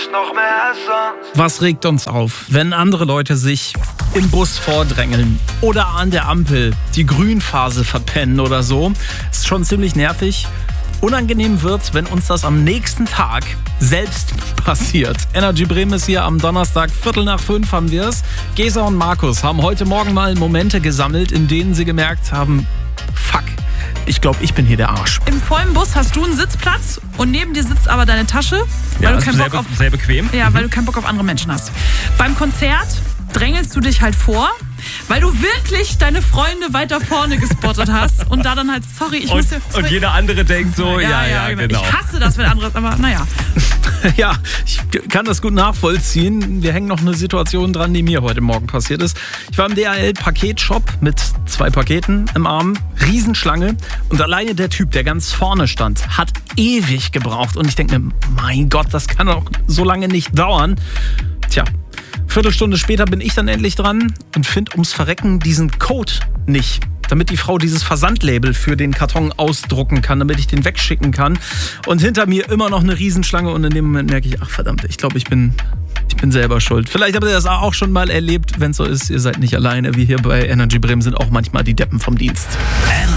noch mehr als sonst. Was regt uns auf, wenn andere Leute sich im Bus vordrängeln oder an der Ampel die Grünphase verpennen oder so? Ist schon ziemlich nervig. Unangenehm wird's, wenn uns das am nächsten Tag selbst passiert. Energy Bremen ist hier am Donnerstag, 4:45 haben wir es. Gesa und Markus haben heute Morgen mal Momente gesammelt, in denen sie gemerkt haben, fuck, ich glaube, ich bin hier der Arsch. Im vollen Bus hast du einen Sitzplatz und neben dir sitzt aber deine Tasche, weil du keinen Bock auf, sehr bequem. Ja, weil du keinen Bock auf andere Menschen hast. Beim Konzert drängelst du dich halt vor, weil du wirklich deine Freunde weiter vorne gespottet hast und da dann halt, sorry, ich muss hier... Und jeder andere denkt so, ja, genau. Ich hasse das, wenn andere, aber naja. Ja, ich kann das gut nachvollziehen. Wir hängen noch eine Situation dran, die mir heute Morgen passiert ist. Ich war im DHL-Paketshop mit 2 Paketen im Arm, Riesenschlange und alleine der Typ, der ganz vorne stand, hat ewig gebraucht und ich denke mir, mein Gott, das kann doch so lange nicht dauern. Tja, Viertelstunde später bin ich dann endlich dran und finde ums Verrecken diesen Code nicht, damit die Frau dieses Versandlabel für den Karton ausdrucken kann, damit ich den wegschicken kann. Und hinter mir immer noch eine Riesenschlange und in dem Moment merke ich, ach verdammt, ich glaube, ich bin selber schuld. Vielleicht habt ihr das auch schon mal erlebt. Wenn es so ist, ihr seid nicht alleine. Wir hier bei Energy Bremen sind auch manchmal die Deppen vom Dienst.